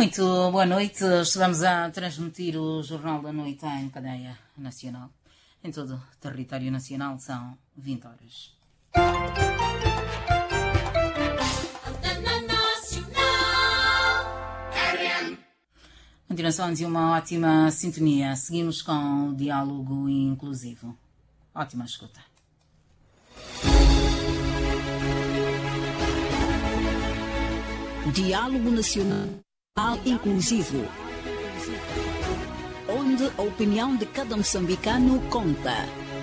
Muito boa noite. Estamos a transmitir o Jornal da Noite em cadeia nacional. Em todo o território nacional são 20 horas. Continuação de uma ótima sintonia. Seguimos com o diálogo inclusivo. Ótima escuta. Diálogo Nacional Inclusivo, onde a opinião de cada moçambicano conta.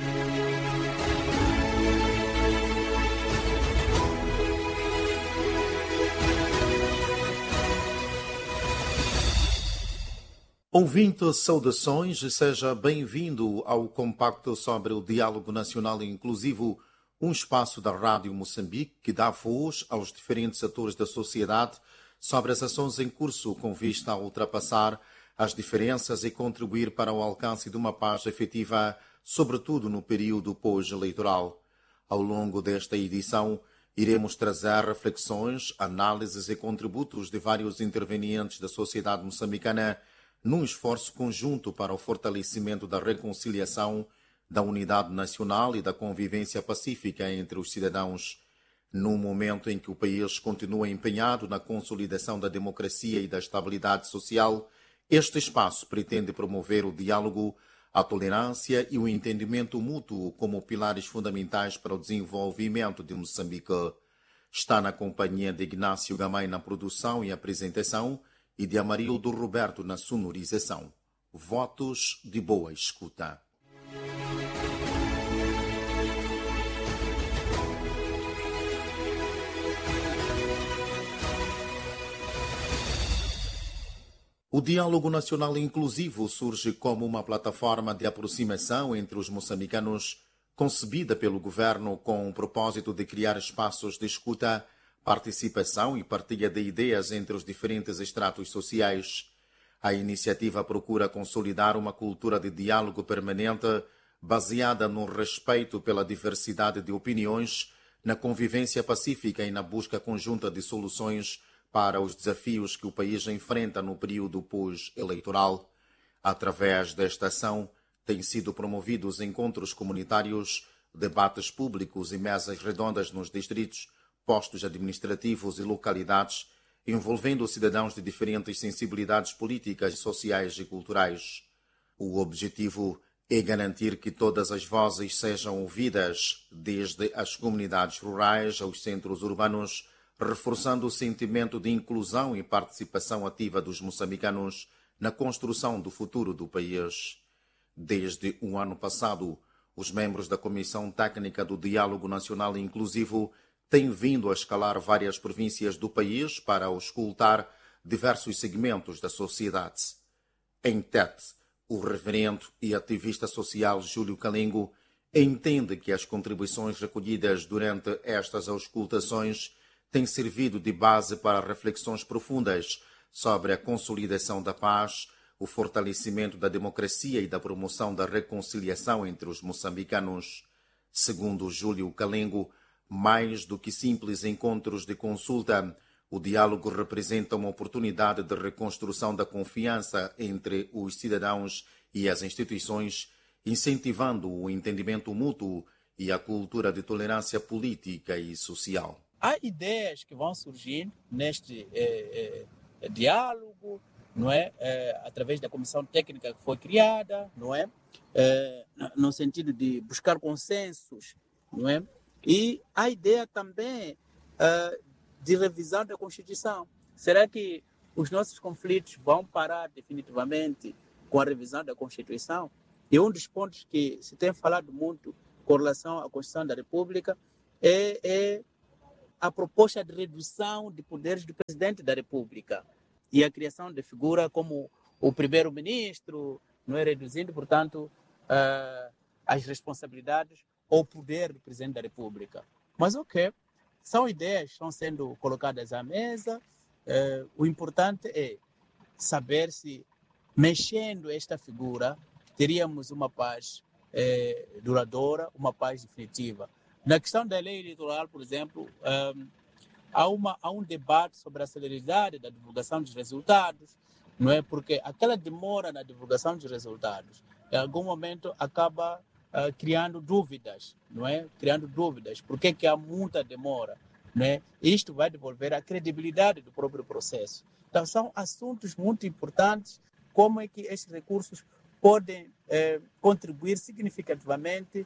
Ouvinte, saudações e seja bem-vindo ao compacto sobre o Diálogo Nacional Inclusivo, um espaço da Rádio Moçambique que dá voz aos diferentes atores da sociedade sobre as ações em curso com vista a ultrapassar as diferenças e contribuir para o alcance de uma paz efetiva, sobretudo no período pós-eleitoral. Ao longo desta edição, iremos trazer reflexões, análises e contributos de vários intervenientes da sociedade moçambicana num esforço conjunto para o fortalecimento da reconciliação, da unidade nacional e da convivência pacífica entre os cidadãos. Num momento em que o país continua empenhado na consolidação da democracia e da estabilidade social, este espaço pretende promover o diálogo, a tolerância e o entendimento mútuo como pilares fundamentais para o desenvolvimento de Moçambique. Está na companhia de Ignácio Gamay na produção e apresentação e de Amarildo Roberto na sonorização. Votos de boa escuta. O Diálogo Nacional Inclusivo surge como uma plataforma de aproximação entre os moçambicanos, concebida pelo governo com o propósito de criar espaços de escuta, participação e partilha de ideias entre os diferentes estratos sociais. A iniciativa procura consolidar uma cultura de diálogo permanente baseada no respeito pela diversidade de opiniões, na convivência pacífica e na busca conjunta de soluções para os desafios que o país enfrenta no período pós-eleitoral. Através desta ação, têm sido promovidos encontros comunitários, debates públicos e mesas redondas nos distritos, postos administrativos e localidades, envolvendo cidadãos de diferentes sensibilidades políticas, sociais e culturais. O objetivo é garantir que todas as vozes sejam ouvidas, desde as comunidades rurais aos centros urbanos, reforçando o sentimento de inclusão e participação ativa dos moçambicanos na construção do futuro do país. Desde o ano passado, os membros da Comissão Técnica do Diálogo Nacional Inclusivo têm vindo a escalar várias províncias do país para auscultar diversos segmentos da sociedade. Em Tete, o reverendo e ativista social Júlio Calengo entende que as contribuições recolhidas durante estas auscultações têm servido de base para reflexões profundas sobre a consolidação da paz, o fortalecimento da democracia e da promoção da reconciliação entre os moçambicanos. Segundo Júlio Calengo, mais do que simples encontros de consulta, o diálogo representa uma oportunidade de reconstrução da confiança entre os cidadãos e as instituições, incentivando o entendimento mútuo e a cultura de tolerância política e social. Há ideias que vão surgir neste diálogo, não é? Através da comissão técnica que foi criada, não é? No sentido de buscar consensos, não é? E a ideia também de revisão da Constituição. Será que os nossos conflitos vão parar definitivamente com a revisão da Constituição? E um dos pontos que se tem falado muito com relação à Constituição da República é a proposta de redução de poderes do presidente da República e a criação de figura como o primeiro-ministro, não é, reduzindo, portanto, as responsabilidades ou o poder do presidente da República. Mas são ideias que estão sendo colocadas à mesa. O importante é saber se, mexendo esta figura, teríamos uma paz duradoura, uma paz definitiva. Na questão da lei eleitoral, por exemplo, há um debate sobre a celeridade da divulgação dos resultados, não é? Porque aquela demora na divulgação dos resultados, em algum momento acaba criando dúvidas, não é? Criando dúvidas. Por que há muita demora, não é? Isto vai devolver a credibilidade do próprio processo. Então, são assuntos muito importantes, como é que esses recursos podem contribuir significativamente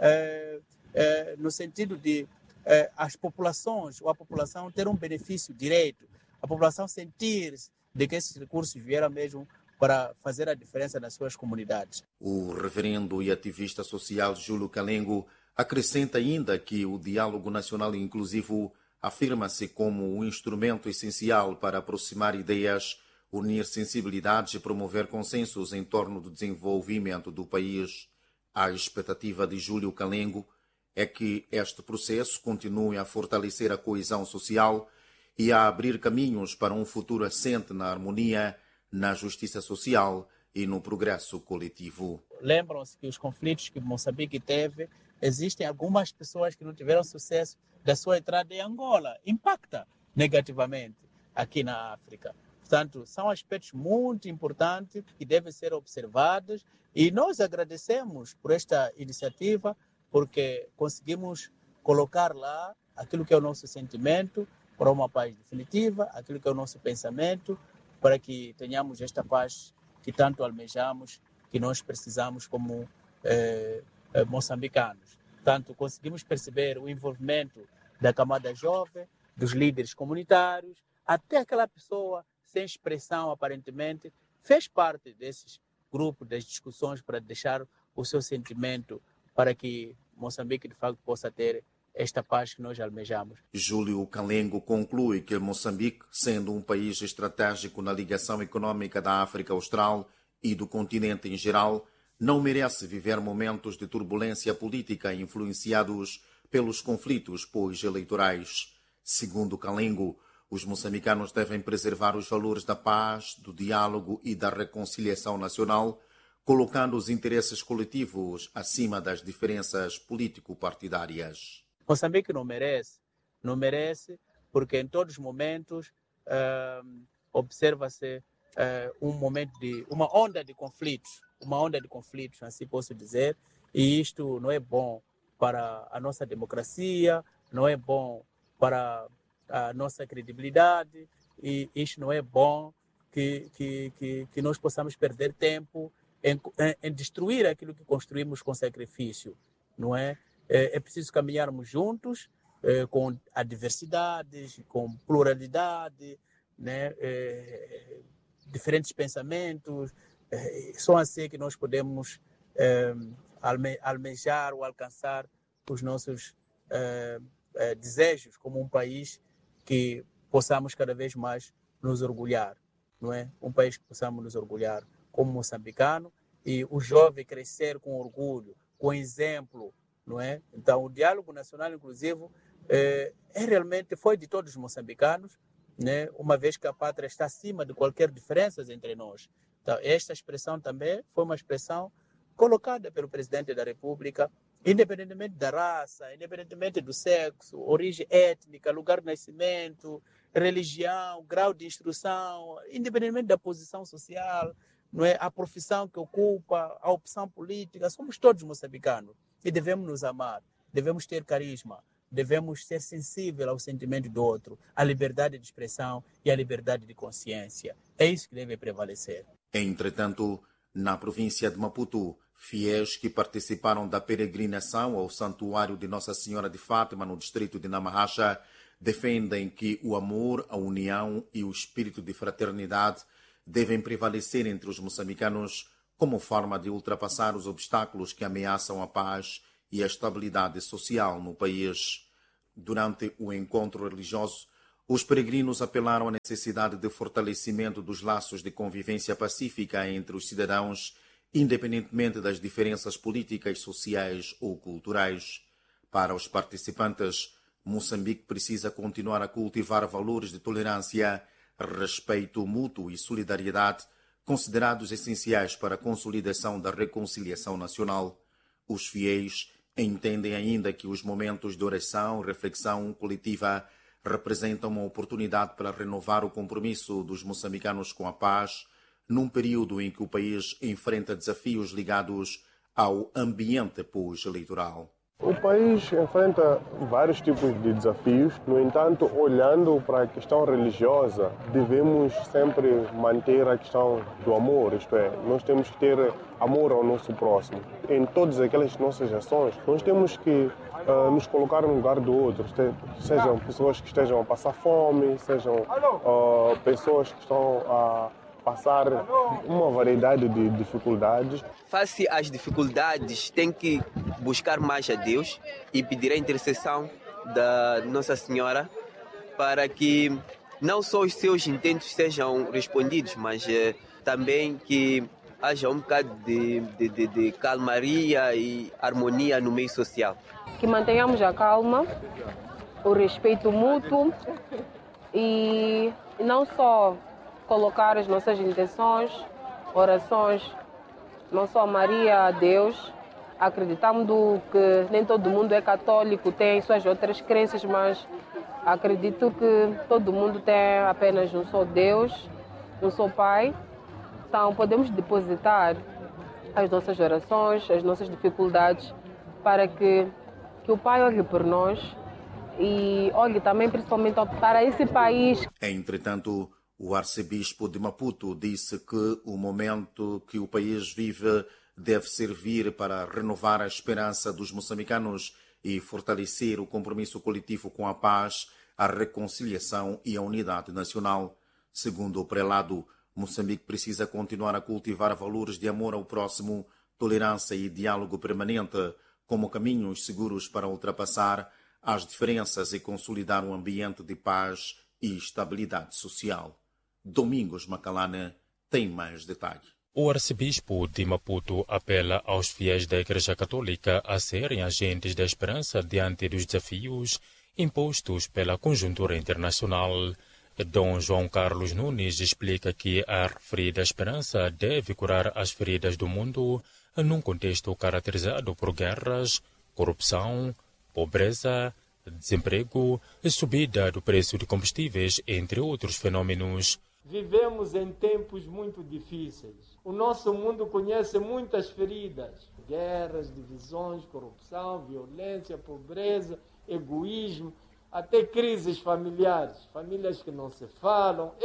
no sentido de as populações, ou a população ter um benefício direto, a população sentir de que esses recursos vieram mesmo para fazer a diferença nas suas comunidades. O reverendo e ativista social Júlio Calengo acrescenta ainda que o diálogo nacional inclusivo afirma-se como um instrumento essencial para aproximar ideias, unir sensibilidades e promover consensos em torno do desenvolvimento do país. A expectativa de Júlio Calengo é que este processo continue a fortalecer a coesão social e a abrir caminhos para um futuro assente na harmonia, na justiça social e no progresso coletivo. Lembram-se que os conflitos que Moçambique teve, existem algumas pessoas que não tiveram sucesso da sua entrada em Angola. Impacta negativamente aqui na África. Portanto, são aspectos muito importantes que devem ser observados e nós agradecemos por esta iniciativa, porque conseguimos colocar lá aquilo que é o nosso sentimento para uma paz definitiva, aquilo que é o nosso pensamento, para que tenhamos esta paz que tanto almejamos, que nós precisamos como moçambicanos. Portanto, conseguimos perceber o envolvimento da camada jovem, dos líderes comunitários, até aquela pessoa sem expressão, aparentemente, fez parte desses grupos, das discussões para deixar o seu sentimento para que Moçambique, de facto, possa ter esta paz que nós almejamos. Júlio Calengo conclui que Moçambique, sendo um país estratégico na ligação econômica da África Austral e do continente em geral, não merece viver momentos de turbulência política influenciados pelos conflitos pós-eleitorais. Segundo Calengo, os moçambicanos devem preservar os valores da paz, do diálogo e da reconciliação nacional, colocando os interesses coletivos acima das diferenças político-partidárias. Moçambique não merece, porque em todos os momentos observa-se uma onda de conflitos, assim posso dizer, e isto não é bom para a nossa democracia, não é bom para a nossa credibilidade, e isto não é bom que nós possamos perder tempo em destruir aquilo que construímos com sacrifício, não é? É preciso caminharmos juntos com adversidades, com pluralidade, né? Diferentes pensamentos. Só assim que nós podemos almejar ou alcançar os nossos desejos como um país que possamos cada vez mais nos orgulhar, não é? Um país que possamos nos orgulhar como moçambicano e o jovem crescer com orgulho, com exemplo, não é? Então, o diálogo nacional inclusivo realmente foi de todos os moçambicanos, né? Uma vez que a pátria está acima de qualquer diferença entre nós. Então, esta expressão também foi uma expressão colocada pelo presidente da República, independentemente da raça, independentemente do sexo, origem étnica, lugar de nascimento, religião, grau de instrução, independentemente da posição social, não é? A profissão que ocupa, a opção política, somos todos moçambicanos e devemos nos amar, devemos ter carisma, devemos ser sensíveis ao sentimento do outro, à liberdade de expressão e à liberdade de consciência. É isso que deve prevalecer. Entretanto, na província de Maputo, fiéis que participaram da peregrinação ao Santuário de Nossa Senhora de Fátima, no distrito de Namahacha, defendem que o amor, a união e o espírito de fraternidade devem prevalecer entre os moçambicanos como forma de ultrapassar os obstáculos que ameaçam a paz e a estabilidade social no país. Durante o encontro religioso, os peregrinos apelaram à necessidade de fortalecimento dos laços de convivência pacífica entre os cidadãos, independentemente das diferenças políticas, sociais ou culturais. Para os participantes, Moçambique precisa continuar a cultivar valores de tolerância, respeito mútuo e solidariedade, considerados essenciais para a consolidação da reconciliação nacional. Os fiéis entendem ainda que os momentos de oração, reflexão coletiva, representa uma oportunidade para renovar o compromisso dos moçambicanos com a paz, num período em que o país enfrenta desafios ligados ao ambiente pós-eleitoral. O país enfrenta vários tipos de desafios, no entanto, olhando para a questão religiosa, devemos sempre manter a questão do amor, isto é, nós temos que ter amor ao nosso próximo. Em todas aquelas nossas ações, nós temos que nos colocar no lugar do outro, sejam pessoas que estejam a passar fome, sejam pessoas que estão a passar uma variedade de dificuldades. Face às dificuldades, tem que buscar mais a Deus e pedir a intercessão da Nossa Senhora para que não só os seus intentos sejam respondidos, mas também que haja um bocado de calmaria e harmonia no meio social. Que mantenhamos a calma, o respeito mútuo e não só colocar as nossas intenções, orações, não só a Maria, a Deus. Acreditamos que nem todo mundo é católico, tem suas outras crenças, mas acredito que todo mundo tem apenas um só Deus, um só Pai. Então podemos depositar as nossas orações, as nossas dificuldades, para que o Pai olhe por nós e olhe também principalmente para esse país. Entretanto, o arcebispo de Maputo disse que o momento que o país vive deve servir para renovar a esperança dos moçambicanos e fortalecer o compromisso coletivo com a paz, a reconciliação e a unidade nacional. Segundo o prelado, Moçambique precisa continuar a cultivar valores de amor ao próximo, tolerância e diálogo permanente como caminhos seguros para ultrapassar as diferenças e consolidar um ambiente de paz e estabilidade social. Domingos Macalana tem mais detalhes. O arcebispo de Maputo apela aos fiéis da Igreja Católica a serem agentes da esperança diante dos desafios impostos pela conjuntura internacional. Dom João Carlos Nunes explica que a referida esperança deve curar as feridas do mundo num contexto caracterizado por guerras, corrupção, pobreza, desemprego, subida do preço de combustíveis, entre outros fenômenos. Vivemos em tempos muito difíceis. O nosso mundo conhece muitas feridas. Guerras, divisões, corrupção, violência, pobreza, egoísmo, até crises familiares. Famílias que não se falam,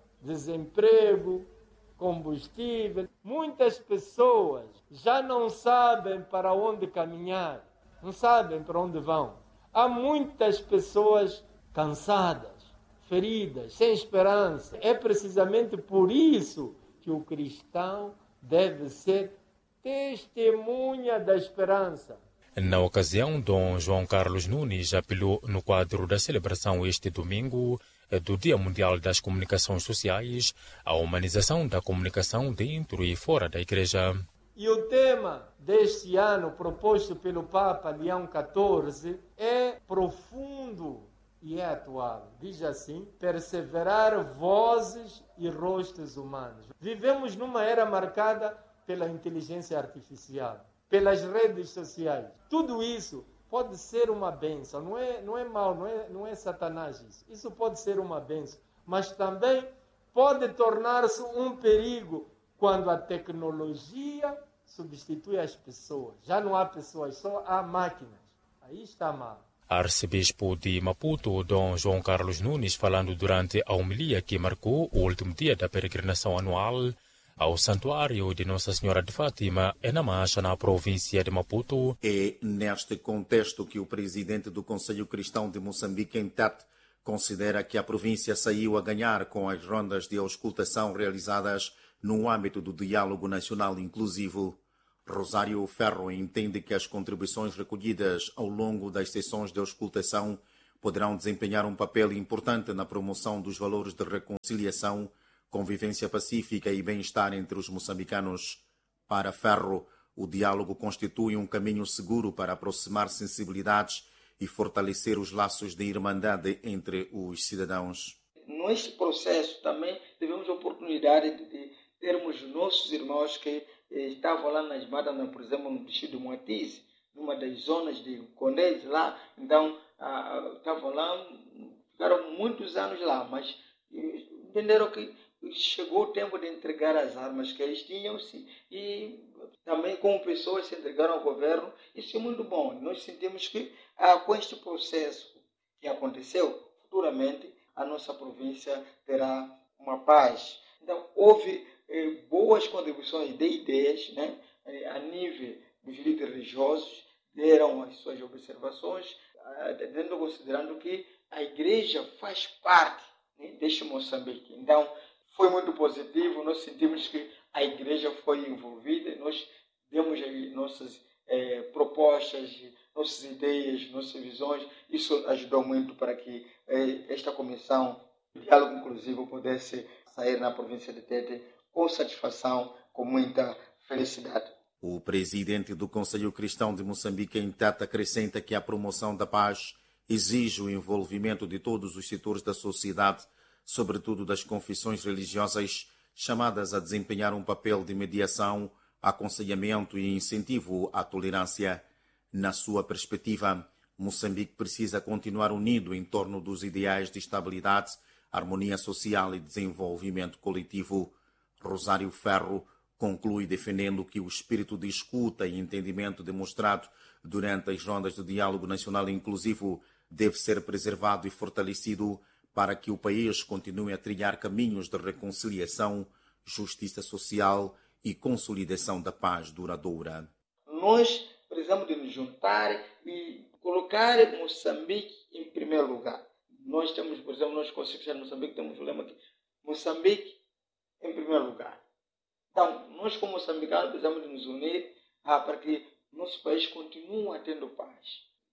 desemprego, combustível. Muitas pessoas já não sabem para onde caminhar, não sabem para onde vão. Há muitas pessoas cansadas, feridas, sem esperança. É precisamente por isso que o cristão deve ser testemunha da esperança. Na ocasião, Dom João Carlos Nunes apelou no quadro da celebração este domingo do Dia Mundial das Comunicações Sociais à humanização da comunicação dentro e fora da Igreja. E o tema deste ano, proposto pelo Papa Leão XIV, é profundo e é atual. Diz assim: perseverar vozes e rostos humanos. Vivemos numa era marcada pela inteligência artificial, pelas redes sociais. Tudo isso pode ser uma bênção, não é mal, não é Satanás isso. Isso pode ser uma bênção, mas também pode tornar-se um perigo quando a tecnologia substitui as pessoas. Já não há pessoas, só há máquinas. Aí está mal. Arcebispo de Maputo, Dom João Carlos Nunes, falando durante a homilia que marcou o último dia da peregrinação anual ao Santuário de Nossa Senhora de Fátima, em Namacha, na província de Maputo. É neste contexto que o presidente do Conselho Cristão de Moçambique, Entat, considera que a província saiu a ganhar com as rondas de auscultação realizadas no âmbito do diálogo nacional inclusivo. Rosário Ferro entende que as contribuições recolhidas ao longo das sessões de auscultação poderão desempenhar um papel importante na promoção dos valores de reconciliação, convivência pacífica e bem-estar entre os moçambicanos. Para Ferro, o diálogo constitui um caminho seguro para aproximar sensibilidades e fortalecer os laços de irmandade entre os cidadãos. Neste processo também tivemos a oportunidade de termos nossos irmãos que estavam lá na Esmada, por exemplo, no distrito de Moatize, numa das zonas de Condés lá. Então, estavam lá ficaram muitos anos lá, mas entenderam que chegou o tempo de entregar as armas que eles tinham e também como pessoas se entregaram ao governo. Isso é muito bom. Nós sentimos que com este processo que aconteceu, futuramente a nossa província terá uma paz. Então, houve boas contribuições de ideias, né? A nível dos líderes religiosos, deram as suas observações, considerando que a igreja faz parte, né, deste Moçambique. Então, foi muito positivo, nós sentimos que a igreja foi envolvida, nós demos aí nossas propostas, nossas ideias, nossas visões. Isso ajudou muito para que esta comissão de diálogo inclusivo pudesse sair na província de Tete com satisfação, com muita felicidade. O presidente do Conselho Cristão de Moçambique, em Tete, acrescenta que a promoção da paz exige o envolvimento de todos os setores da sociedade, sobretudo das confissões religiosas, chamadas a desempenhar um papel de mediação, aconselhamento e incentivo à tolerância. Na sua perspectiva, Moçambique precisa continuar unido em torno dos ideais de estabilidade, harmonia social e desenvolvimento coletivo. Rosário Ferro conclui defendendo que o espírito de escuta e entendimento demonstrado durante as rondas de diálogo nacional inclusivo deve ser preservado e fortalecido para que o país continue a trilhar caminhos de reconciliação, justiça social e consolidação da paz duradoura. Nós precisamos de nos juntar e colocar Moçambique em primeiro lugar. Nós temos, por exemplo, nós Conselhos de Moçambique temos o lema que Moçambique em primeiro lugar. Então, nós como moçambicanos precisamos de nos unir para que nosso país continue tendo paz.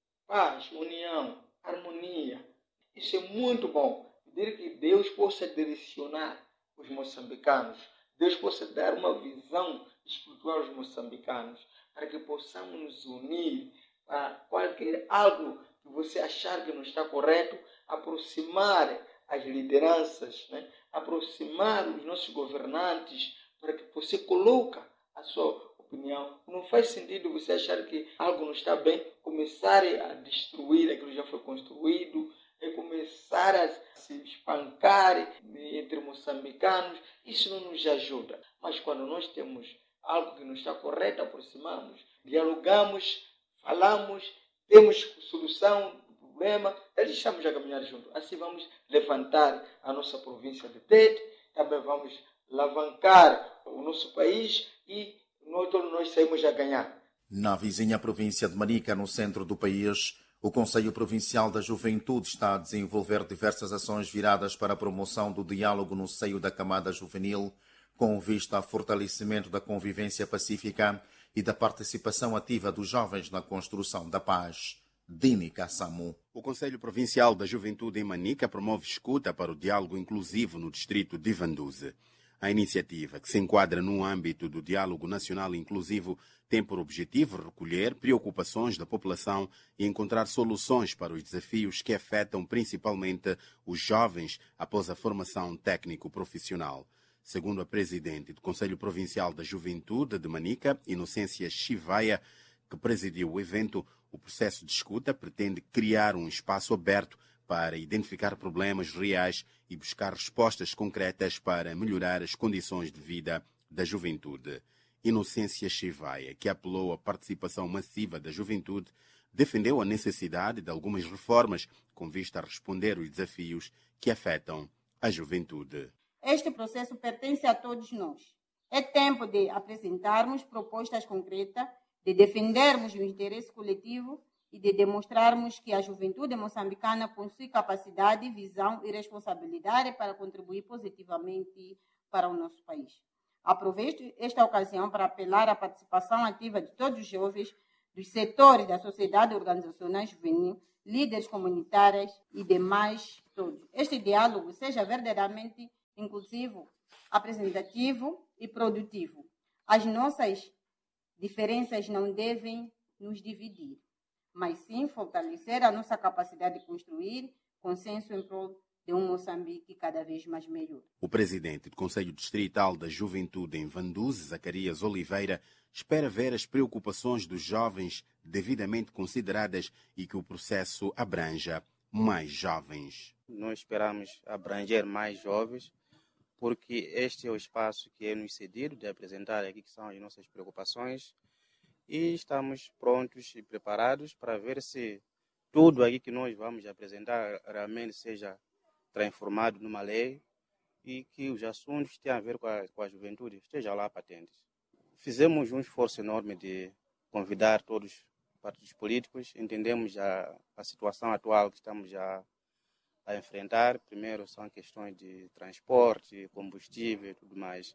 Paz, união, harmonia. Isso é muito bom. Pedir que Deus possa direcionar os moçambicanos. Deus possa dar uma visão espiritual aos moçambicanos para que possamos nos unir para qualquer algo que você achar que não está correto, aproximar as lideranças, né? Aproximar os nossos governantes para que você coloque a sua opinião. Não faz sentido você achar que algo não está bem, começar a destruir aquilo que já foi construído, e começar a se espancar entre moçambicanos. Isso não nos ajuda. Mas quando nós temos algo que não está correto, aproximamos, dialogamos, falamos, temos solução do problema, eles estamos a caminhar juntos. Assim vamos levantar a nossa província de Tete, também vamos alavancar o nosso país e todos nós saímos a ganhar. Na vizinha província de Manica, no centro do país, o Conselho Provincial da Juventude está a desenvolver diversas ações viradas para a promoção do diálogo no seio da camada juvenil, com vista ao fortalecimento da convivência pacífica e da participação ativa dos jovens na construção da paz. Dini Kassamu. O Conselho Provincial da Juventude em Manica promove escuta para o diálogo inclusivo no distrito de Vanduze. A iniciativa, que se enquadra no âmbito do Diálogo Nacional Inclusivo, tem por objetivo recolher preocupações da população e encontrar soluções para os desafios que afetam principalmente os jovens após a formação técnico-profissional. Segundo a presidente do Conselho Provincial da Juventude de Manica, Inocência Chivaia, que presidiu o evento, o processo de escuta pretende criar um espaço aberto para identificar problemas reais e buscar respostas concretas para melhorar as condições de vida da juventude. Inocência Chivaia, que apelou à participação massiva da juventude, defendeu a necessidade de algumas reformas com vista a responder aos desafios que afetam a juventude. Este processo pertence a todos nós. É tempo de apresentarmos propostas concretas, de defendermos o interesse coletivo e de demonstrarmos que a juventude moçambicana possui capacidade, visão e responsabilidade para contribuir positivamente para o nosso país. Aproveito esta ocasião para apelar à participação ativa de todos os jovens, dos setores da sociedade organizacional juvenil, líderes comunitários e demais todos. Este diálogo seja verdadeiramente inclusivo, apresentativo e produtivo. As nossas diferenças não devem nos dividir, mas sim fortalecer a nossa capacidade de construir consenso em prol de um Moçambique cada vez mais melhor. O presidente do Conselho Distrital da Juventude em Vanduze, Zacarias Oliveira, espera ver as preocupações dos jovens devidamente consideradas e que o processo abranja mais jovens. Nós esperamos abranger mais jovens, porque este é o espaço que é nos cedido de apresentar aqui que são as nossas preocupações e estamos prontos e preparados para ver se tudo aqui que nós vamos apresentar realmente seja transformado numa lei e que os assuntos que têm a ver com a juventude estejam lá patentes. Fizemos um esforço enorme de convidar todos os partidos políticos, entendemos a situação atual que estamos a enfrentar. Primeiro são questões de transporte, combustível e tudo mais.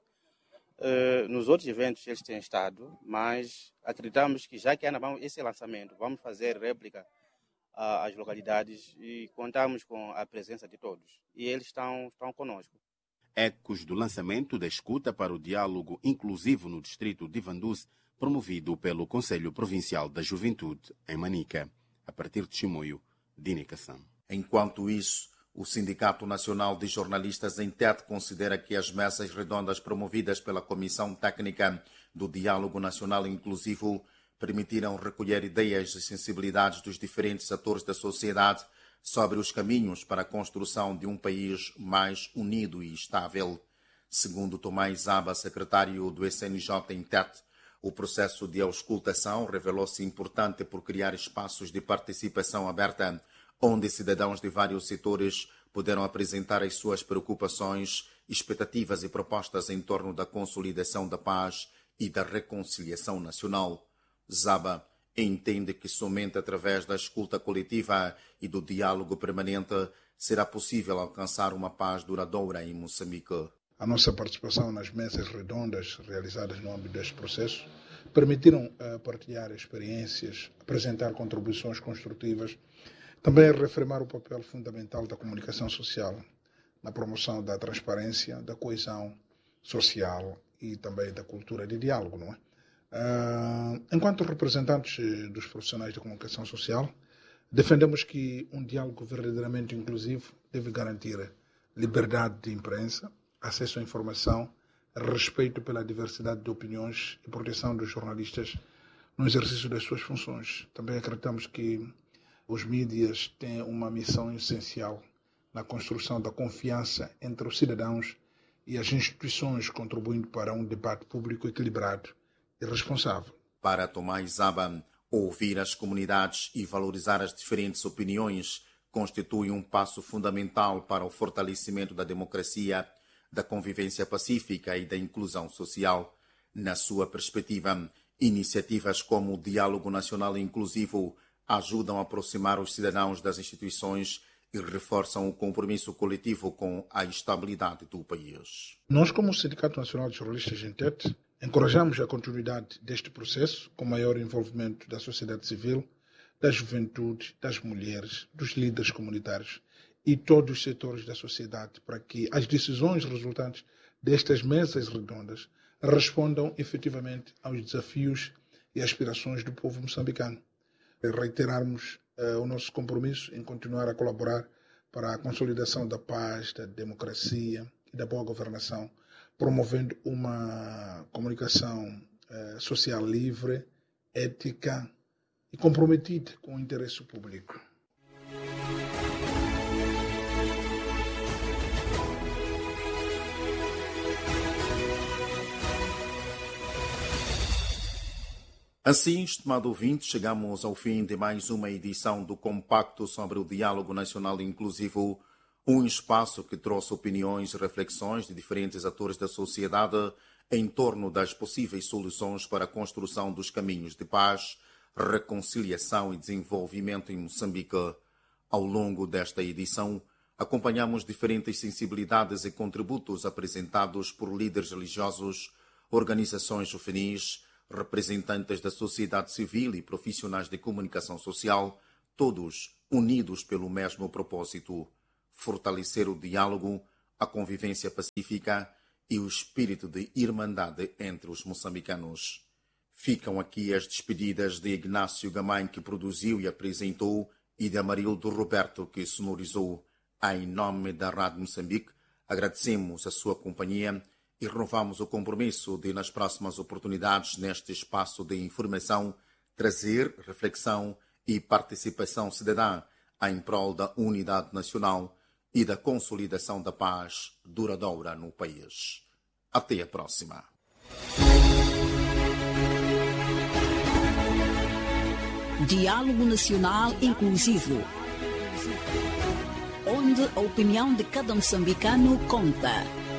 Nos outros eventos eles têm estado, mas acreditamos que já que ainda vamos esse lançamento, vamos fazer réplica às localidades e contamos com a presença de todos. E eles estão conosco. Ecos do lançamento da escuta para o diálogo inclusivo no distrito de Vanduz, promovido pelo Conselho Provincial da Juventude em Manica, a partir de Chimoio, Dini Kassam. Enquanto isso, o Sindicato Nacional de Jornalistas em Tete considera que as mesas redondas promovidas pela Comissão Técnica do Diálogo Nacional Inclusivo permitiram recolher ideias e sensibilidades dos diferentes atores da sociedade sobre os caminhos para a construção de um país mais unido e estável. Segundo Tomás Zaba, secretário do SNJ em Tete, o processo de auscultação revelou-se importante por criar espaços de participação aberta, onde cidadãos de vários setores puderam apresentar as suas preocupações, expectativas e propostas em torno da consolidação da paz e da reconciliação nacional. Zaba entende que somente através da escuta coletiva e do diálogo permanente será possível alcançar uma paz duradoura em Moçambique. A nossa participação nas mesas redondas realizadas no âmbito deste processo permitiram partilhar experiências, apresentar contribuições construtivas, também reafirmar o papel fundamental da comunicação social na promoção da transparência, da coesão social e também da cultura de diálogo, não é? Enquanto representantes dos profissionais da comunicação social, defendemos que um diálogo verdadeiramente inclusivo deve garantir liberdade de imprensa, acesso à informação, respeito pela diversidade de opiniões e proteção dos jornalistas no exercício das suas funções. Também acreditamos que os mídias têm uma missão essencial na construção da confiança entre os cidadãos e as instituições, contribuindo para um debate público equilibrado e responsável. Para Tomás Zaba, ouvir as comunidades e valorizar as diferentes opiniões constitui um passo fundamental para o fortalecimento da democracia, da convivência pacífica e da inclusão social. Na sua perspectiva, iniciativas como o Diálogo Nacional Inclusivo ajudam a aproximar os cidadãos das instituições e reforçam o compromisso coletivo com a estabilidade do país. Nós, como Sindicato Nacional de Jornalistas em Tete, encorajamos a continuidade deste processo com maior envolvimento da sociedade civil, da juventude, das mulheres, dos líderes comunitários e todos os setores da sociedade para que as decisões resultantes destas mesas redondas respondam efetivamente aos desafios e aspirações do povo moçambicano. Reiterarmos o nosso compromisso em continuar a colaborar para a consolidação da paz, da democracia e da boa governação, promovendo uma comunicação social livre, ética e comprometida com o interesse público. Assim, estimado ouvinte, chegamos ao fim de mais uma edição do Compacto sobre o Diálogo Nacional Inclusivo, um espaço que trouxe opiniões e reflexões de diferentes atores da sociedade em torno das possíveis soluções para a construção dos caminhos de paz, reconciliação e desenvolvimento em Moçambique. Ao longo desta edição, acompanhamos diferentes sensibilidades e contributos apresentados por líderes religiosos, organizações juvenis, representantes da sociedade civil e profissionais de comunicação social, todos unidos pelo mesmo propósito: fortalecer o diálogo, a convivência pacífica e o espírito de irmandade entre os moçambicanos. Ficam aqui as despedidas de Ignácio Gamay, que produziu e apresentou, e de Amarildo Roberto, que sonorizou. Em nome da Rádio Moçambique, agradecemos a sua companhia e renovamos o compromisso de, nas próximas oportunidades, neste espaço de informação, trazer reflexão e participação cidadã em prol da unidade nacional e da consolidação da paz duradoura no país. Até a próxima. Diálogo Nacional Inclusivo, onde a opinião de cada moçambicano conta.